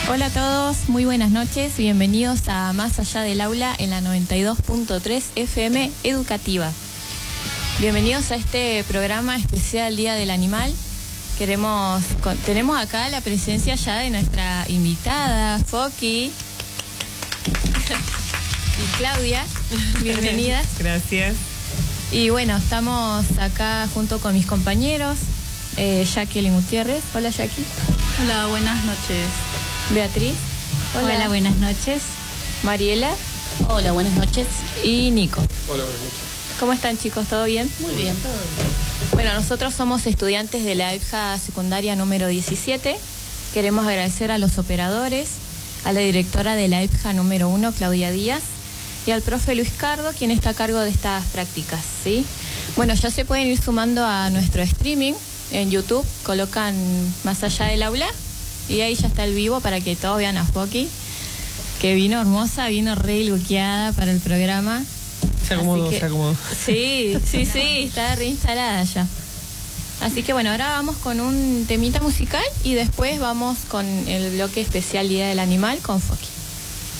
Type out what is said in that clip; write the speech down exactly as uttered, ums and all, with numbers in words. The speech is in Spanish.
Hola a todos, muy buenas noches, bienvenidos a Más Allá del Aula en la noventa y dos punto tres F M Educativa. Bienvenidos a este programa especial Día del Animal. Queremos, con, tenemos acá la presencia ya de nuestra invitada, Foki y Claudia. Bienvenidas. Gracias. Y bueno, estamos acá junto con mis compañeros, eh, Jacqueline Gutiérrez. Hola, Jackie. Hola, buenas noches. Beatriz. Hola. Hola, buenas noches. Mariela. Hola, buenas noches. Y Nico. Hola, buenas noches. ¿Cómo están, chicos? ¿Todo bien? Muy bien, todo bien. Bueno, nosotros somos estudiantes de la EPJA secundaria número diecisiete. Queremos agradecer a los operadores, a la directora de la EPJA número uno, Claudia Díaz, y al profe Luis Cardo, quien está a cargo de estas prácticas, ¿sí? Bueno, ya se pueden ir sumando a nuestro streaming en YouTube, colocan Más Allá del Aula, y ahí ya está el vivo para que todos vean a Foki, que vino hermosa, vino re luqueada para el programa. Se acomodó, que, se acomodó. Sí, sí, sí, está reinstalada ya. Así que bueno, ahora vamos con un temita musical y después vamos con el bloque especial Día del Animal con Foki.